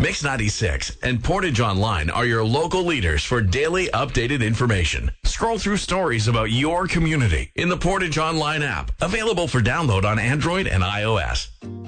Mix 96 and Portage Online are your local leaders for daily updated information. Scroll through stories about your community in the Portage Online app, available for download on Android and iOS.